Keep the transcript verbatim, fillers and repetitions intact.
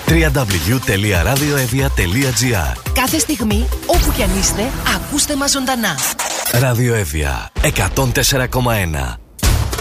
double-u double-u double-u τελεία ραδιοεύβοια τελεία τζι άρ. Κάθε στιγμή, όπου κι αν είστε, ακούστε μας ζωντανά. Ραδιοεύβοια εκατόν τέσσερα κόμμα ένα.